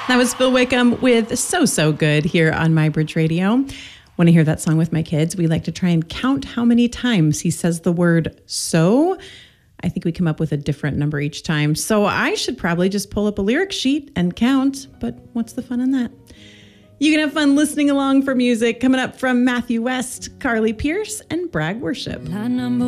That was Phil Wickham with So Good here on MyBridge Radio. When I hear that song with my kids, we like to try and count how many times he says the word so. I think we come up with a different number each time. So I should probably just pull up a lyric sheet and count, but what's the fun in that? You can have fun listening along for music coming up from Matthew West, Carly Pierce, and Bragg Worship.